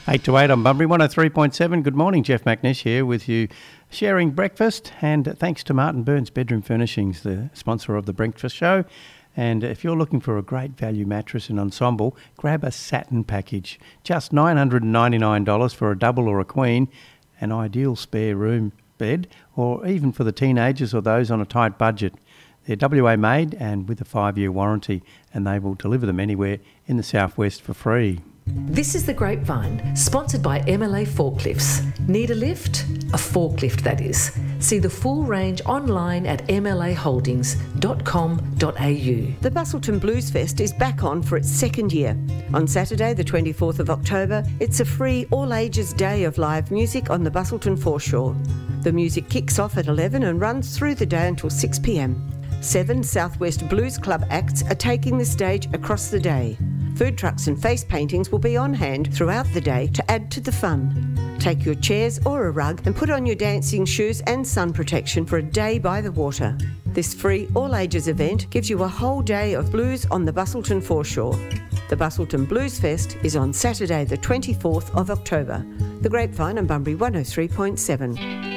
8 to 8 on Bunbury 103.7. Good morning, Jeff McNish here with you, sharing breakfast. And thanks to Martin Burns Bedroom Furnishings, the sponsor of the Breakfast Show. And if you're looking for a great value mattress and ensemble, grab a satin package. Just $999 for a double or a queen, an ideal spare room bed, or even for the teenagers or those on a tight budget. They're WA made and with a 5-year warranty, and they will deliver them anywhere in the southwest for free. This is The Grapevine, sponsored by MLA Forklifts. Need a lift? A forklift, that is. See the full range online at mlaholdings.com.au. The Bustleton Blues Fest is back on for its second year. On Saturday, the 24th of October, it's a free all-ages day of live music on the Bustleton foreshore. The music kicks off at 11 and runs through the day until 6 p.m. 7 Southwest Blues Club acts are taking the stage across the day. Food trucks and face paintings will be on hand throughout the day to add to the fun. Take your chairs or a rug and put on your dancing shoes and sun protection for a day by the water. This free all-ages event gives you a whole day of blues on the Bustleton foreshore. The Bustleton Blues Fest is on Saturday the 24th of October. The Grapevine on Bunbury 103.7.